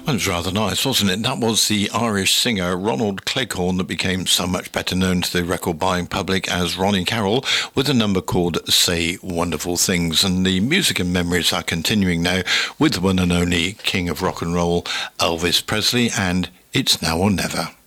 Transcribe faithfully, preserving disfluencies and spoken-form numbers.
That was rather nice, wasn't it? That was the Irish singer Ronald Cleghorn that became so much better known to the record-buying public as Ronnie Carroll, with a number called Say Wonderful Things. And the music and memories are continuing now with the one and only King of Rock and Roll, Elvis Presley, and It's Now or Never.